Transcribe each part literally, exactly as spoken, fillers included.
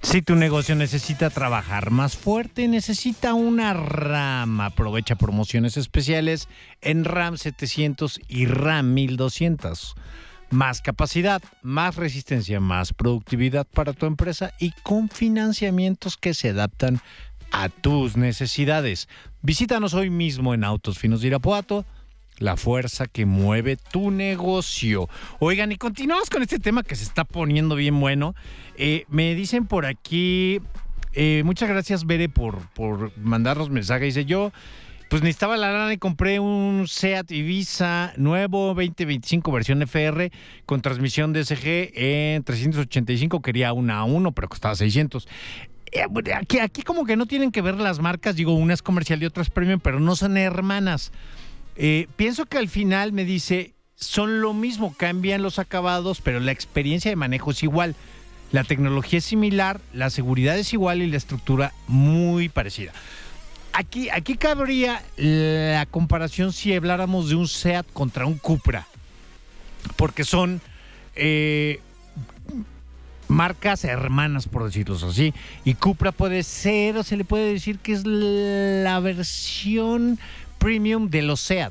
Si tu negocio necesita trabajar más fuerte, necesita una RAM. Aprovecha promociones especiales en RAM setecientos y RAM mil doscientos. Más capacidad, más resistencia, más productividad para tu empresa y con financiamientos que se adaptan a tus necesidades. Visítanos hoy mismo en Autos Finos de Irapuato, la fuerza que mueve tu negocio. Oigan, y continuamos con este tema que se está poniendo bien bueno. Eh, me dicen por aquí, eh, muchas gracias, Bere, por, por mandarnos mensajes. Dice, yo pues necesitaba la lana y compré un SEAT Ibiza nuevo veinte veinticinco versión F R con transmisión D S G en trescientos ochenta y cinco. Quería una A uno, pero costaba seiscientos. Eh, aquí, aquí como que no tienen que ver las marcas. Digo, una es comercial y otra es premium, pero no son hermanas. Eh, pienso que al final me dice, son lo mismo, cambian los acabados, pero la experiencia de manejo es igual. La tecnología es similar, la seguridad es igual y la estructura muy parecida. Aquí, aquí cabría la comparación si habláramos de un SEAT contra un Cupra, porque son eh, marcas hermanas, por decirlo así, y Cupra puede ser, o se le puede decir que es la versión premium de los SEAT.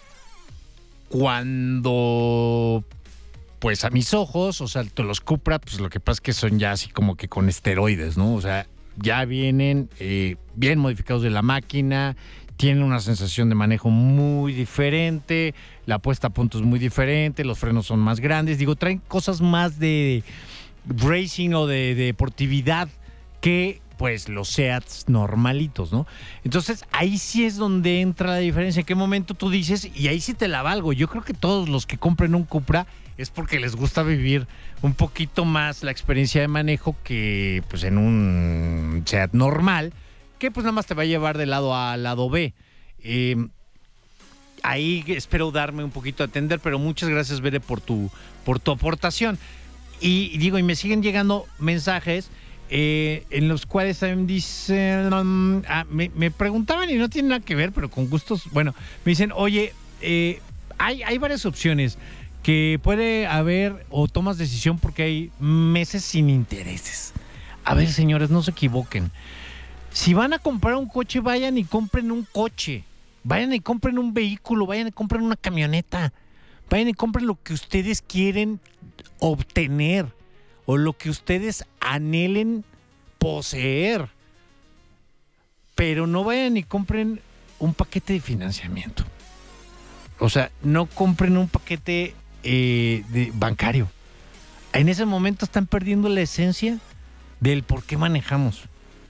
Cuando, pues a mis ojos, o sea, los Cupra, pues lo que pasa es que son ya así como que con esteroides, ¿no? O sea, ya vienen eh, bien modificados de la máquina, tienen una sensación de manejo muy diferente, la puesta a punto es muy diferente, los frenos son más grandes, digo, traen cosas más de racing o de, de deportividad que pues los SEATs normalitos, ¿no? Entonces, ahí sí es donde entra la diferencia. ¿En qué momento tú dices? Y ahí sí te la valgo. Yo creo que todos los que compren un Cupra es porque les gusta vivir un poquito más la experiencia de manejo que pues en un SEAT normal, que pues nada más te va a llevar de lado A al lado B. Eh, ahí espero darme un poquito a atender, pero muchas gracias, Bere, por tu, por tu aportación. Y, y digo, y me siguen llegando mensajes Eh, en los cuales también dicen, um, ah, me, me preguntaban y no tiene nada que ver, pero con gustos, bueno, me dicen, oye, eh, hay, hay varias opciones que puede haber o tomas decisión porque hay meses sin intereses. A ver, señores, no se equivoquen. Si van a comprar un coche, vayan y compren un coche, vayan y compren un vehículo, vayan y compren una camioneta, vayan y compren lo que ustedes quieren obtener o lo que ustedes anhelen poseer. Pero no vayan y compren un paquete de financiamiento. O sea, no compren un paquete eh, de bancario. En ese momento están perdiendo la esencia del por qué manejamos.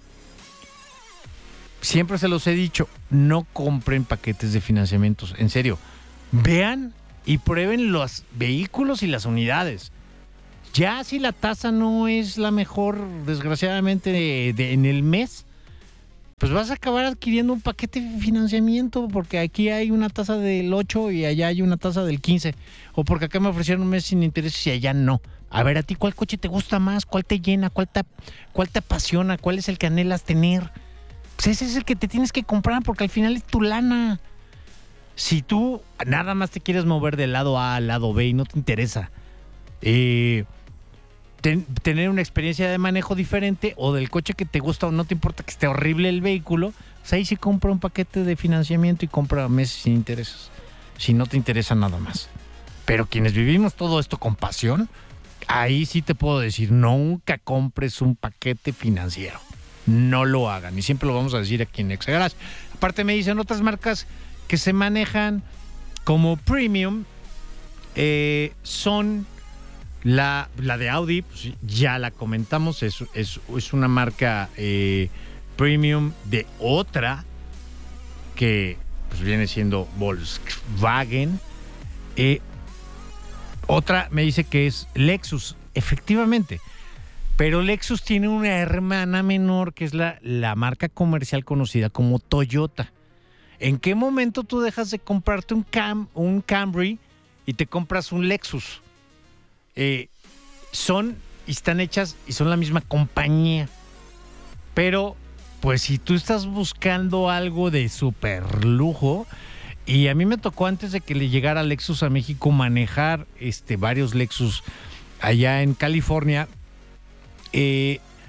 Siempre se los he dicho, no compren paquetes de financiamientos. En serio, vean y prueben los vehículos y las unidades. Ya si la tasa no es la mejor, desgraciadamente, de, de, en el mes, pues vas a acabar adquiriendo un paquete de financiamiento porque aquí hay una tasa del ocho y allá hay una tasa del quince. O porque acá me ofrecieron un mes sin intereses y allá no. A ver, ¿a ti cuál coche te gusta más? ¿Cuál te llena? ¿Cuál te, cuál te apasiona? ¿Cuál es el que anhelas tener? Pues ese es el que te tienes que comprar porque al final es tu lana. Si tú nada más te quieres mover del lado A al lado B y no te interesa eh, ten, tener una experiencia de manejo diferente o del coche que te gusta o no te importa que esté horrible el vehículo, pues ahí sí compra un paquete de financiamiento y compra meses sin intereses. Si no te interesa nada más. Pero quienes vivimos todo esto con pasión, ahí sí te puedo decir, nunca compres un paquete financiero. No lo hagan. Y siempre lo vamos a decir aquí en Exagarage. Aparte me dicen otras marcas que se manejan como premium, eh, son la, la de Audi, pues ya la comentamos, es, es, es una marca eh, premium de otra que pues viene siendo Volkswagen. Eh, otra me dice que es Lexus, efectivamente. Pero Lexus tiene una hermana menor que es la, la marca comercial conocida como Toyota. ¿En qué momento tú dejas de comprarte un, Cam, un Camry y te compras un Lexus? Eh, son y están hechas y son la misma compañía. Pero, pues si tú estás buscando algo de super lujo, y a mí me tocó antes de que le llegara Lexus a México manejar este, varios Lexus allá en California, eh,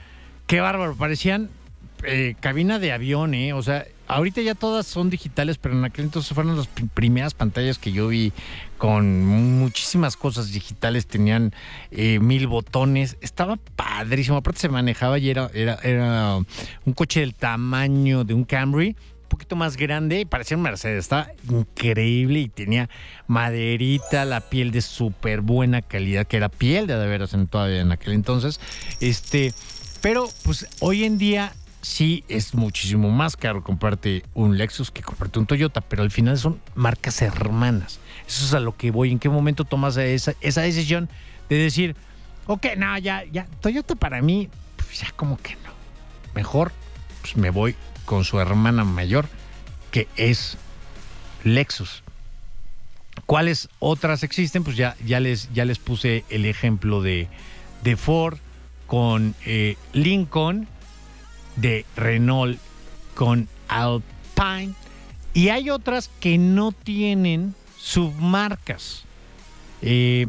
Qué bárbaro, parecían eh, cabina de avión, ¿eh? O sea, ahorita ya todas son digitales, pero en aquel entonces fueron las pr- primeras pantallas que yo vi con muchísimas cosas digitales, tenían eh, mil botones, estaba padrísimo, aparte se manejaba y era, era, era un coche del tamaño de un Camry, un poquito más grande, parecía un Mercedes, estaba increíble y tenía maderita, la piel de súper buena calidad, que era piel de de veras en, todavía en aquel entonces, este, pero pues hoy en día sí es muchísimo más caro comprarte un Lexus que comprarte un Toyota, pero al final son marcas hermanas. Eso es a lo que voy. ¿En qué momento tomas esa, esa decisión de decir, ok, no, ya, ya, Toyota para mí, pues ya como que no. Mejor pues me voy con su hermana mayor, que es Lexus. ¿Cuáles otras existen? Pues ya, ya, les, ya les puse el ejemplo de, de Ford con eh, Lincoln, de Renault con Alpine, y hay otras que no tienen submarcas, eh,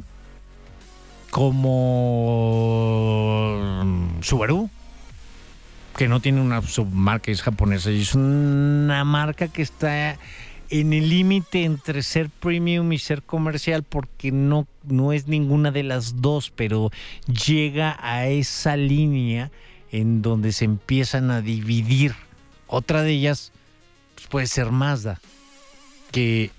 como Subaru, que no tiene una submarca, es japonesa y es una marca que está en el límite entre ser premium y ser comercial, porque no, no es ninguna de las dos, pero llega a esa línea en donde se empiezan a dividir. Otra de ellas pues, puede ser Mazda, que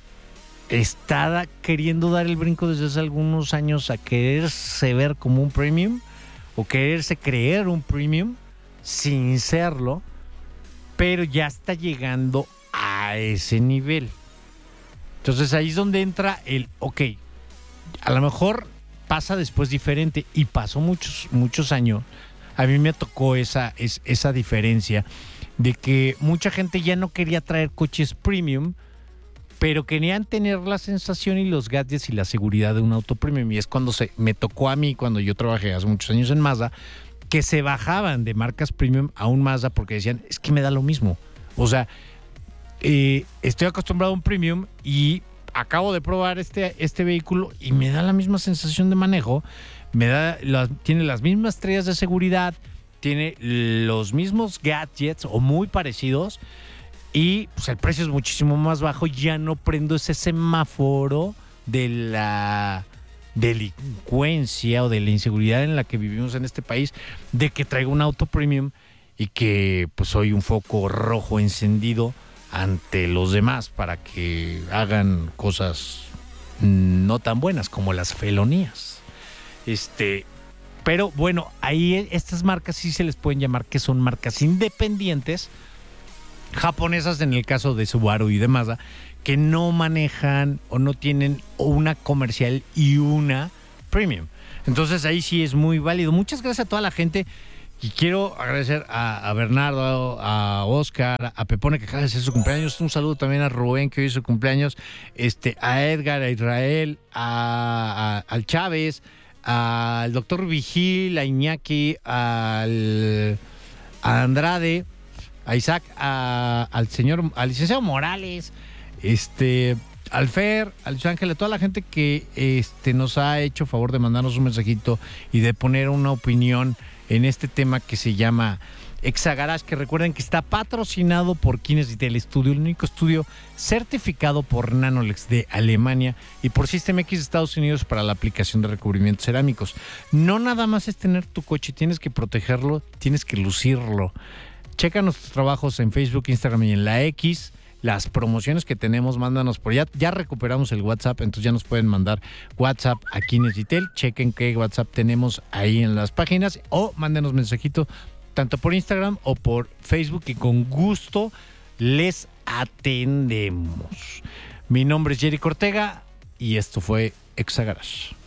está queriendo dar el brinco desde hace algunos años a quererse ver como un premium o quererse creer un premium sin serlo, pero ya está llegando a ese nivel. Entonces ahí es donde entra el, ok, a lo mejor pasa después diferente, y pasó muchos, muchos años. A mí me tocó esa, es, esa diferencia de que mucha gente ya no quería traer coches premium, pero querían tener la sensación y los gadgets y la seguridad de un auto premium. Y es cuando se, me tocó a mí, cuando yo trabajé hace muchos años en Mazda, que se bajaban de marcas premium a un Mazda porque decían, es que me da lo mismo. O sea, eh, estoy acostumbrado a un premium y acabo de probar este, este vehículo y me da la misma sensación de manejo. Me da las, tiene las mismas estrellas de seguridad, tiene los mismos gadgets o muy parecidos, y pues el precio es muchísimo más bajo. Ya no prendo ese semáforo de la delincuencia o de la inseguridad en la que vivimos en este país, de que traigo un auto premium y que pues soy un foco rojo encendido ante los demás para que hagan cosas no tan buenas como las felonías. Este, pero bueno, ahí estas marcas sí se les pueden llamar que son marcas independientes, japonesas en el caso de Subaru y de Mazda, que no manejan o no tienen una comercial y una premium. Entonces ahí sí es muy válido. Muchas gracias a toda la gente, y quiero agradecer a, a Bernardo, a Oscar, a Pepone, que acaba de ser su cumpleaños. Un saludo también a Rubén, que hoy es su cumpleaños, este, a Edgar, a Israel, a, a, al Chávez, al doctor Vigil, a Iñaki, al, a Andrade, a Isaac, a, al señor, al licenciado Morales, este, al Fer, al Luis Ángel, a toda la gente que este, nos ha hecho favor de mandarnos un mensajito y de poner una opinión en este tema que se llama Exagarage, que recuerden que está patrocinado por Kinesditel Studio, el único estudio certificado por Nanolex de Alemania y por System X de Estados Unidos para la aplicación de recubrimientos cerámicos. No nada más es tener tu coche, tienes que protegerlo, tienes que lucirlo. Checa nuestros trabajos en Facebook, Instagram y en la X. Las promociones que tenemos, mándanos por ya. Ya recuperamos el WhatsApp, entonces ya nos pueden mandar WhatsApp a Kinesditel. Chequen qué WhatsApp tenemos ahí en las páginas, o mándenos mensajito tanto por Instagram o por Facebook, y con gusto les atendemos. Mi nombre es Jerry Ortega y esto fue Exagarage.